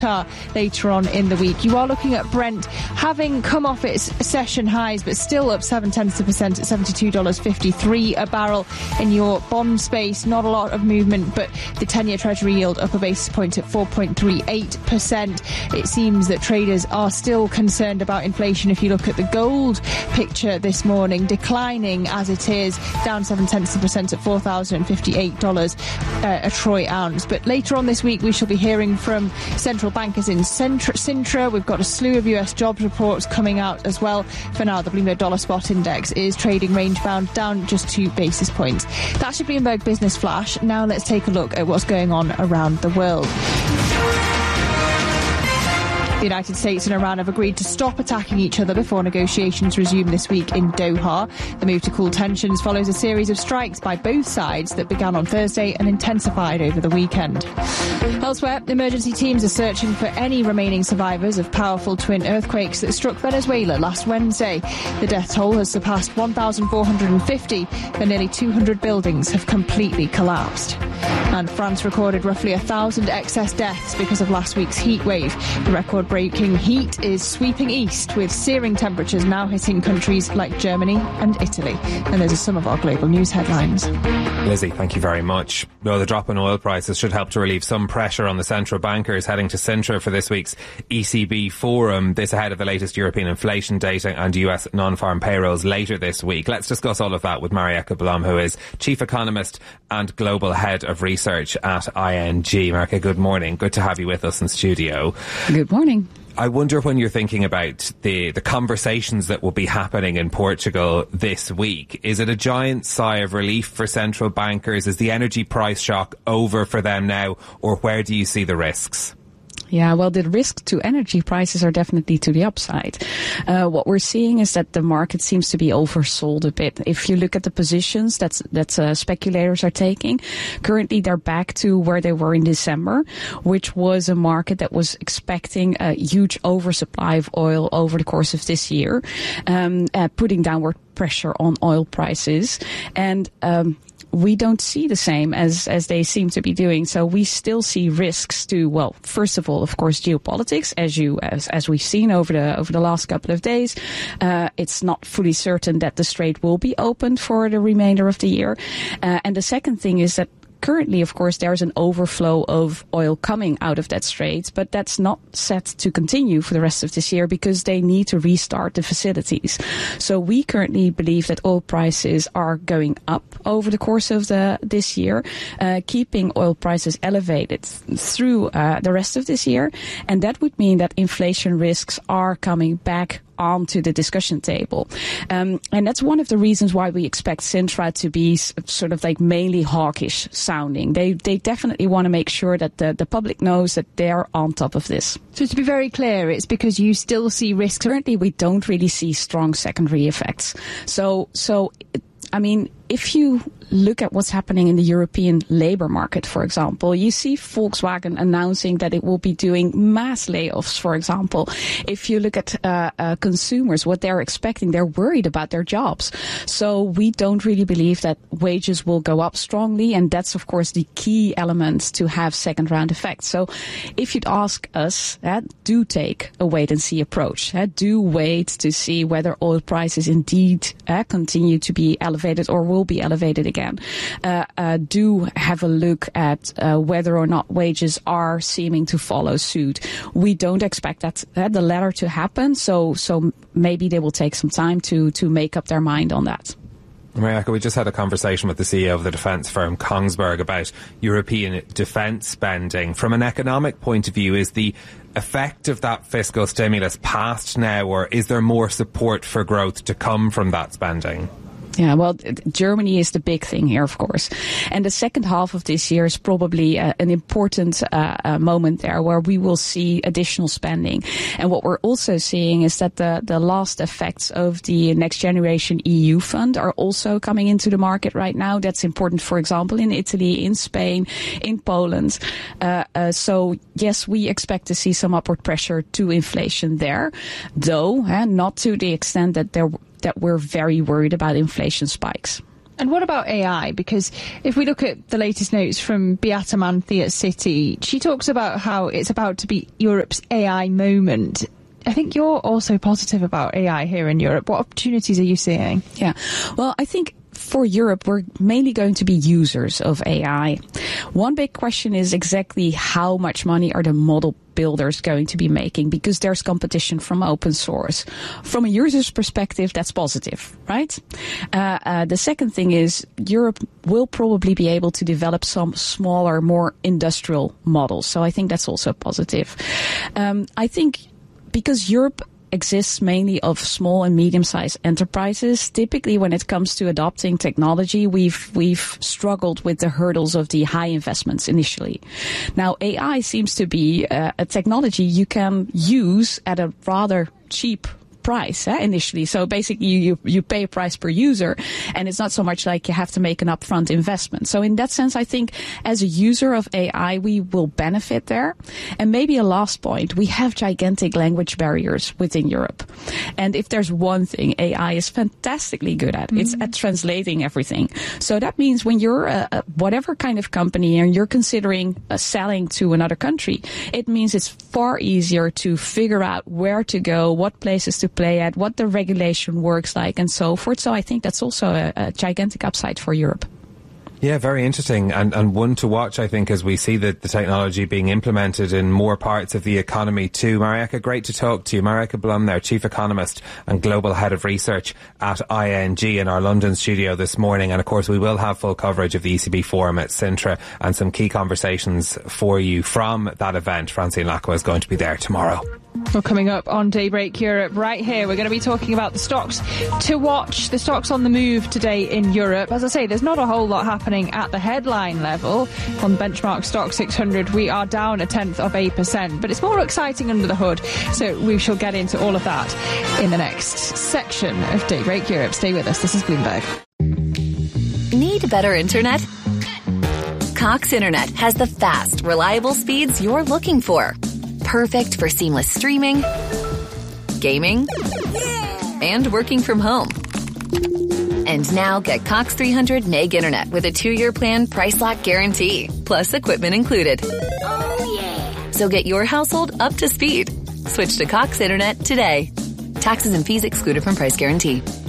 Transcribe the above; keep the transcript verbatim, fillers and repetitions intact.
later on in the week. You are looking at Brent having come off its session highs, but still up seven tenths of a percent at seventy-two dollars fifty-three a barrel. In your bond space, not a lot of movement, but the ten-year Treasury yield up a basis point at four point three eight percent. It seems that traders are still concerned about inflation. If you look at the gold picture this morning, declining as it is, down seven tenths of a percent at four thousand fifty-eight dollars uh, a troy ounce. But later on this week, we shall be hearing from central bankers in Sintra. Sintra. We've got a slew of U S jobs reports coming out as well. For now, the Bloomberg Dollar Spot Index is trading range-bound, down just two basis points. That's your Bloomberg Business Flash. Now let's take a look at what's going on around the world. The United States and Iran have agreed to stop attacking each other before negotiations resume this week in Doha. The move to cool tensions follows a series of strikes by both sides that began on Thursday and intensified over the weekend. Elsewhere, emergency teams are searching for any remaining survivors of powerful twin earthquakes that struck Venezuela last Wednesday. The death toll has surpassed one thousand four hundred fifty, and nearly two hundred buildings have completely collapsed. And France recorded roughly one thousand excess deaths because of last week's heat wave. The record-breaking heat is sweeping east, with searing temperatures now hitting countries like Germany and Italy. And those are some of our global news headlines. Lizzie, thank you very much. Well, the drop in oil prices should help to relieve some pressure on the central bankers heading to Sintra for this week's E C B forum. This ahead of the latest European inflation data and U S non-farm payrolls later this week. Let's discuss all of that with Marieke Blom, who is Chief Economist and Global Head of Research at I N G. Marieke, good morning. Good to have you with us in studio. Good morning. I wonder, when you're thinking about the, the conversations that will be happening in Portugal this week, is it a giant sigh of relief for central bankers? Is the energy price shock over for them now, or where do you see the risks? Yeah, well, the risk to energy prices are definitely to the upside. Uh, what we're seeing is that the market seems to be oversold a bit. If you look at the positions that's, that uh, speculators are taking, currently they're back to where they were in December, which was a market that was expecting a huge oversupply of oil over the course of this year, um, uh, putting downward pressure on oil prices. And, um, we don't see the same as, as they seem to be doing. So we still see risks to, well, first of all, of course, geopolitics, as you, as, as we've seen over the, over the last couple of days. Uh, it's not fully certain that the strait will be opened for the remainder of the year. Uh, and the second thing is that currently, of course, there's an overflow of oil coming out of that strait, but that's not set to continue for the rest of this year because they need to restart the facilities. So we currently believe that oil prices are going up over the course of the this year, uh, keeping oil prices elevated through uh, the rest of this year. And that would mean that inflation risks are coming back onto the discussion table. Um, and that's one of the reasons why we expect Sintra to be s- sort of like mainly hawkish sounding. They they definitely want to make sure that the, the public knows that they're on top of this. So to be very clear, it's because you still see risks. Currently, we don't really see strong secondary effects. So, so I mean, if you look at what's happening in the European labor market, for example, you see Volkswagen announcing that it will be doing mass layoffs, for example. If you look at uh, uh, consumers, what they're expecting, they're worried about their jobs. So we don't really believe that wages will go up strongly. And that's, of course, the key element to have second round effects. So if you'd ask us, uh, do take a wait and see approach. Uh, do wait to see whether oil prices indeed uh, continue to be elevated or will be elevated again. Uh, uh, do have a look at uh, whether or not wages are seeming to follow suit. We don't expect that uh, the latter to happen, so so maybe they will take some time to to make up their mind on that. Marieke, we just had a conversation with the C E O of the defence firm Kongsberg about European defence spending. From an economic point of view, is the effect of that fiscal stimulus past now, or is there more support for growth to come from that spending? Yeah, well, Germany is the big thing here, of course. And the second half of this year is probably uh, an important uh, uh, moment there where we will see additional spending. And what we're also seeing is that the, the last effects of the Next Generation E U fund are also coming into the market right now. That's important, for example, in Italy, in Spain, in Poland. Uh, uh, so, yes, we expect to see some upward pressure to inflation there, though uh, not to the extent that there that we're very worried about inflation spikes. And what about A I? Because if we look at the latest notes from Beata Manthi at Citi, she talks about how it's about to be Europe's A I moment. I think you're also positive about A I here in Europe. What opportunities are you seeing? Yeah, well, I think for Europe, we're mainly going to be users of A I. One big question is exactly how much money are the model builders going to be making, because there's competition from open source. From a user's perspective, that's positive, right? Uh, uh, the second thing is Europe will probably be able to develop some smaller, more industrial models. So I think that's also positive. Um, I think because Europe exists mainly of small and medium-sized enterprises. Typically, when it comes to adopting technology, we've we've struggled with the hurdles of the high investments initially. Now, A I seems to be uh, a technology you can use at a rather cheap price eh, initially. So basically you, you pay a price per user, and it's not so much like you have to make an upfront investment. So in that sense, I think as a user of A I, we will benefit there. And maybe a last point, we have gigantic language barriers within Europe. And if there's one thing A I is fantastically good at, mm-hmm. it's at translating everything. So that means when you're a, a whatever kind of company and you're considering uh, selling to another country, it means it's far easier to figure out where to go, what places to play at, what the regulation works like, and so forth. So I think that's also a, a gigantic upside for Europe. Yeah, very interesting, and and one to watch, I think, as we see the, the technology being implemented in more parts of the economy too. Marieke, great to talk to you. Marieke Blum there, Chief Economist and Global Head of Research at I N G in our London studio this morning. And of course, we will have full coverage of the E C B Forum at Sintra and some key conversations for you from that event. Francine Lacqua is going to be there tomorrow. Well, coming up on Daybreak Europe, right here, we're going to be talking about the stocks to watch, the stocks on the move today in Europe. As I say, there's not a whole lot happening at the headline level. On benchmark stock six hundred, we are down a tenth of a percent, but it's more exciting under the hood. So we shall get into all of that in the next section of Daybreak Europe. Stay with us. This is Bloomberg. Need better internet? Cox Internet has the fast, reliable speeds you're looking for. Perfect for seamless streaming, gaming, and working from home. And now get Cox three hundred meg internet with a two-year plan, price lock guarantee, plus equipment included. Oh, yeah. So get your household up to speed. Switch to Cox Internet today. Taxes and fees excluded from price guarantee.